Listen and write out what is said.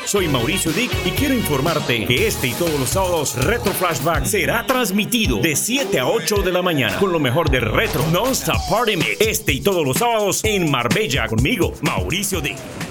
Soy Mauricio Dick y quiero informarte que este y todos los sábados Retro Flashback será transmitido de 7 a 8 de la mañana con lo mejor de Retro Non-Stop Party Mix. Este y todos los sábados en Marbella conmigo, Mauricio Dick.